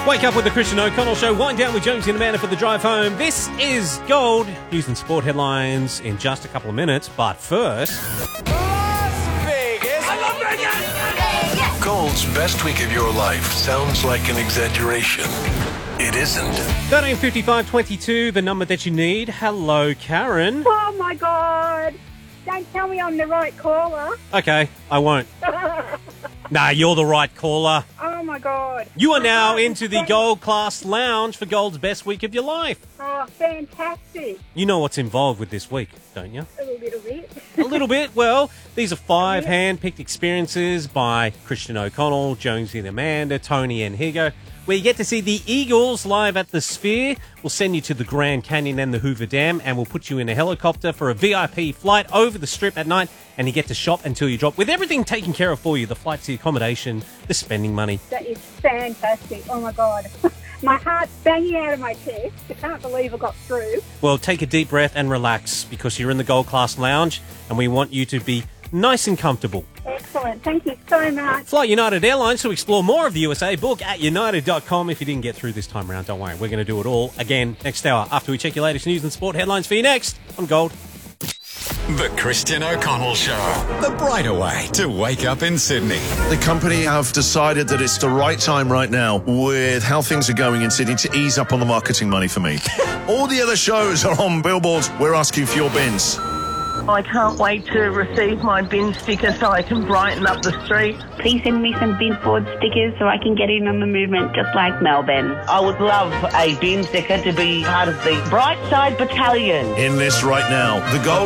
Wake up with the Christian O'Connell Show. Wind down with Jonesy and Amanda for the drive home. This is Gold. News and sport headlines in just a couple of minutes. But first... Las Vegas. I love Vegas. Gold's best week of your life sounds like an exaggeration. It isn't. 135522, the number that you need. Hello, Karen. Oh, my God. Don't tell me I'm the right caller. Okay, I won't. Nah, you're the right caller. Oh, my God. You are now into the Gold Class Lounge for Gold's best week of your life. Oh, fantastic. You know what's involved with this week, don't you? A little bit. A little bit. Well, these are 5 hand-picked experiences by Christian O'Connell, Jonesy and Amanda, Tony and Higo, where you get to see the Eagles live at the Sphere. We'll send you to the Grand Canyon and the Hoover Dam, and we'll put you in a helicopter for a VIP flight over the Strip at night, and you get to shop until you drop, with everything taken care of for you, the flights, the accommodation, the spending money. That is fantastic. Oh, my God. My heart's banging out of my chest. I can't believe I got through. Well, take a deep breath and relax, because you're in the Gold Class Lounge, and we want you to be nice and comfortable. Excellent. Thank you so much. Fly United Airlines to explore more of the USA. Book at united.com. If you didn't get through this time around, don't worry. We're going to do it all again next hour after we check your latest news and sport headlines for you next on Gold. The Christian O'Connell Show. The brighter way to wake up in Sydney. The company have decided that it's the right time right now, with how things are going in Sydney, to ease up on the marketing money for me. All the other shows are on billboards. We're asking for your bins. I can't wait to receive my bin sticker so I can brighten up the street. Please send me some bin board stickers so I can get in on the movement just like Melbourne. I would love a bin sticker to be part of the Brightside Battalion. In this right now,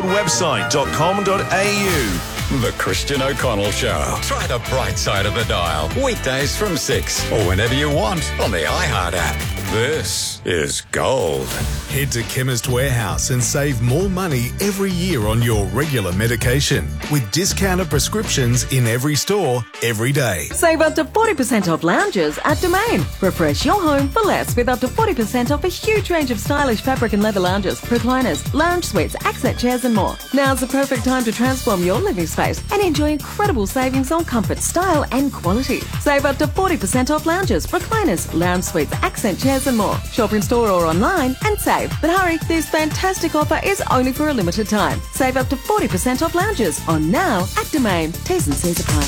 thegoldwebsite.com.au. The Christian O'Connell Show. Try the bright side of the dial. Weekdays from 6 or whenever you want on the iHeart app. This is Gold. Head to Chemist Warehouse and save more money every year on your regular medication with discounted prescriptions in every store, every day. Save up to 40% off lounges at Domain. Refresh your home for less with up to 40% off a huge range of stylish fabric and leather lounges, recliners, lounge suites, accent chairs and more. Now's the perfect time to transform your living space and enjoy incredible savings on comfort, style and quality. Save up to 40% off lounges, recliners, lounge suites, accent chairs and more. Shop in store or online and save. But hurry, this fantastic offer is only for a limited time. Save up to 40% off lounges on now at Domain. T's and C's apply.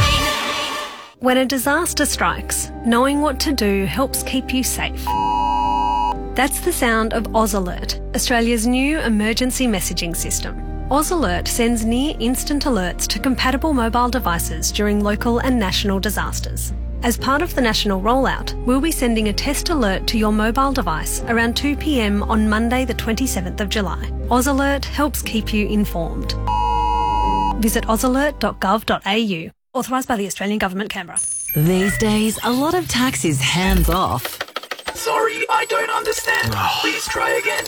When a disaster strikes, knowing what to do helps keep you safe. That's the sound of Oz Alert, Australia's new emergency messaging system. Oz Alert sends near-instant alerts to compatible mobile devices during local and national disasters. As part of the national rollout, we'll be sending a test alert to your mobile device around 2 p.m. on Monday the 27th of July. Oz Alert helps keep you informed. Visit ozalert.gov.au. Authorised by the Australian Government, Canberra. These days, a lot of tax is hands-off. Sorry, I don't understand. Please try again.